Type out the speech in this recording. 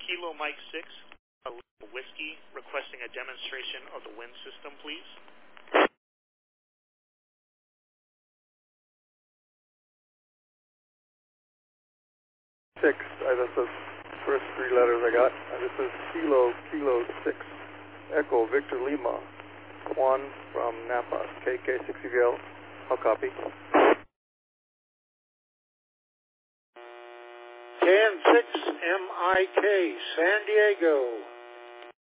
Kilo Mike 6, a whiskey, requesting a demonstration of the wind system, please. Six. That's the first three letters I got. This is Kilo 6, Echo Victor Lima, Juan from Napa, KK60VL. I'll copy. KN6 MIK, San Diego.